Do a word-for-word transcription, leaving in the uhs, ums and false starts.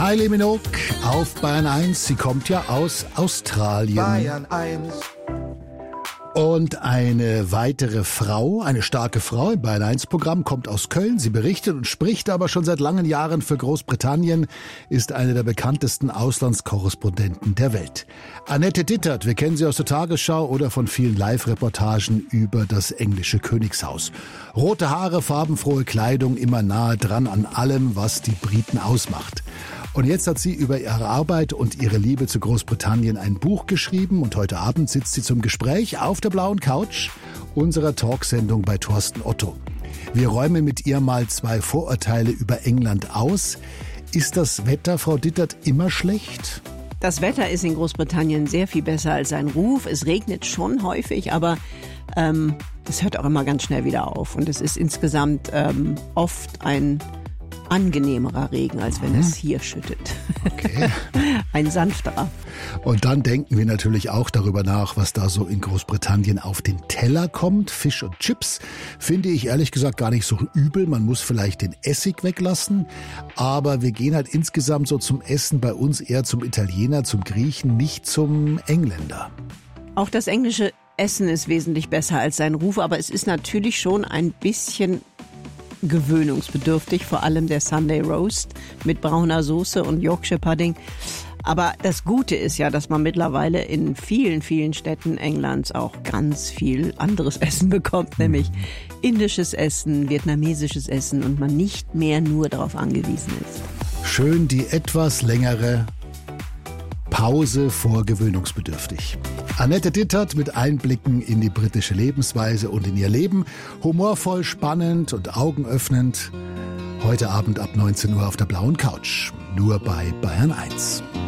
Kylie Minogue auf Bayern eins. Sie kommt ja aus Australien. Bayern eins. Und eine weitere Frau, eine starke Frau im Bayern eins Programm, kommt aus Köln. Sie berichtet und spricht aber schon seit langen Jahren für Großbritannien, ist eine der bekanntesten Auslandskorrespondenten der Welt. Annette Dittert, wir kennen sie aus der Tagesschau oder von vielen Live-Reportagen über das englische Königshaus. Rote Haare, farbenfrohe Kleidung, immer nahe dran an allem, was die Briten ausmacht. Und jetzt hat sie über ihre Arbeit und ihre Liebe zu Großbritannien ein Buch geschrieben und heute Abend sitzt sie zum Gespräch auf der blauen Couch unserer Talksendung bei Thorsten Otto. Wir räumen mit ihr mal zwei Vorurteile über England aus. Ist das Wetter, Frau Dittert, immer schlecht? Das Wetter ist in Großbritannien sehr viel besser als sein Ruf. Es regnet schon häufig, aber ähm, das hört auch immer ganz schnell wieder auf. Und es ist insgesamt ähm, oft ein angenehmerer Regen, als wenn mhm. es hier schüttet. Okay. Ein sanfterer. Und dann denken wir natürlich auch darüber nach, was da so in Großbritannien auf den Teller kommt. Fisch und Chips finde ich ehrlich gesagt gar nicht so übel. Man muss vielleicht den Essig weglassen. Aber wir gehen halt insgesamt so zum Essen bei uns eher zum Italiener, zum Griechen, nicht zum Engländer. Auch das englische Essen ist wesentlich besser als sein Ruf, aber es ist natürlich schon ein bisschen gewöhnungsbedürftig, vor allem der Sunday Roast mit brauner Soße und Yorkshire Pudding. Aber das Gute ist ja, dass man mittlerweile in vielen, vielen Städten Englands auch ganz viel anderes Essen bekommt, nämlich indisches Essen, vietnamesisches Essen und man nicht mehr nur darauf angewiesen ist. Schön die etwas längere Pause vor gewöhnungsbedürftig. Annette Dittert mit Einblicken in die britische Lebensweise und in ihr Leben. Humorvoll, spannend und augenöffnend. Heute Abend ab neunzehn Uhr auf der blauen Couch. Nur bei Bayern eins.